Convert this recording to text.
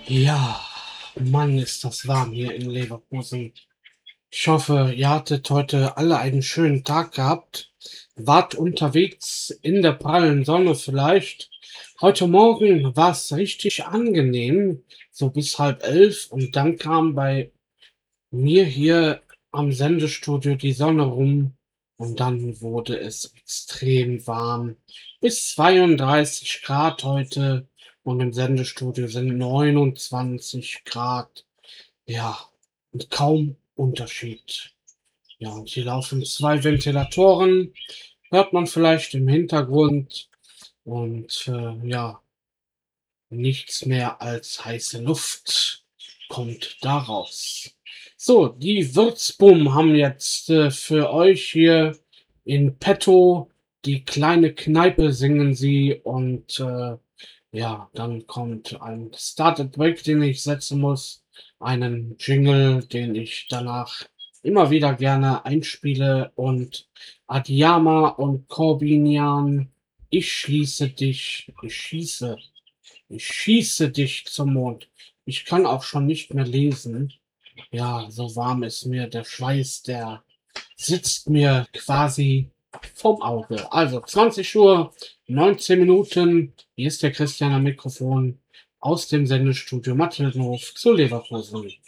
Ja, Mann, ist das warm hier in Leverkusen. Ich hoffe, ihr hattet heute alle einen schönen Tag gehabt. Wart unterwegs in der prallen Sonne vielleicht. Heute Morgen war es richtig angenehm, so bis 10:30. Und dann kam bei mir hier am Sendestudio die Sonne rum. Und dann wurde es extrem warm. Bis 32 Grad heute. Und im Sendestudio sind 29 Grad. Ja, und kaum Unterschied. Ja, und hier laufen 2 Ventilatoren, hört man vielleicht im Hintergrund. Und ja, nichts mehr als heiße Luft kommt daraus. So, die Würzbum haben jetzt für euch hier in petto die kleine Kneipe singen sie und ja, dann kommt ein Started Break, den ich setzen muss, einen Jingle, den ich danach immer wieder gerne einspiele und Adiyama und Corbinian, ich schieße dich zum Mond. Ich kann auch schon nicht mehr lesen. Ja, so warm ist mir der Schweiß, der sitzt mir quasi vom Auge. Also 20 Uhr, 19 Minuten. Hier ist der Christian am Mikrofon aus dem Sendestudio Mattenhof zu Leverkusen.